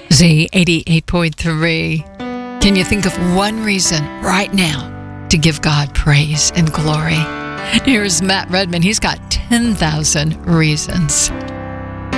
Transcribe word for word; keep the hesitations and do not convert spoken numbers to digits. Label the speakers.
Speaker 1: Z eighty-eight point three. Can you think of one reason right now to give God praise and glory? Here's Matt Redman. He's got ten thousand reasons.